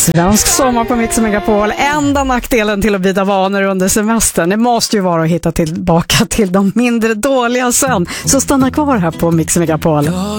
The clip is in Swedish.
Svensk sommar på Mix Megapol. Enda nackdelen till att byta vanor under semestern, det måste ju vara att hitta tillbaka till de mindre dåliga sen. Så stanna kvar här på Mix Megapol. Jag